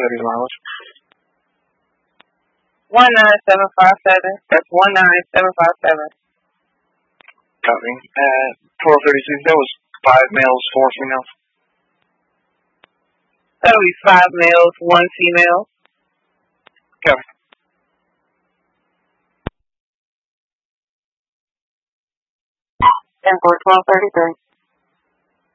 the mileage. 19757. That's 19757. Copy. 1236, that was 5 males, 4 females. That'll be 5 males, 1 female. Copy. And for 1233.